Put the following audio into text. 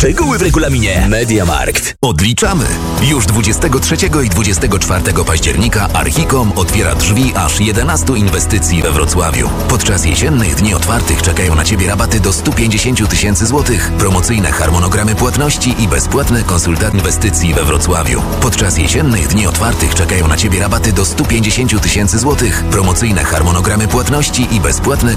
Szczegóły w regulaminie. MediaMarkt. Odliczamy. Już 23 i 24 października Archicom otwiera drzwi aż 11 inwestycji we Wrocławiu. Podczas jesiennych dni otwartych czekają na Ciebie rabaty do 150 tysięcy złotych, promocyjne harmonogramy płatności i bezpłatne konsultacje inwestycji we Wrocławiu. Podczas jesiennych dni otwartych czekają na Ciebie rabaty do 150 tysięcy złotych, promocyjne harmonogramy płatności i bezpłatne